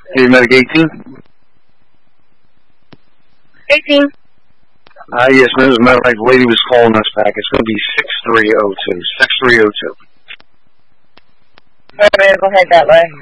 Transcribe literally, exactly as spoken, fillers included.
Hey, Medic eighteen? eighteen. Uh, yes, ma'am. As a matter of fact, the lady was calling us back. It's going to be six three oh two. six three oh two. Alright, man, go ahead that way.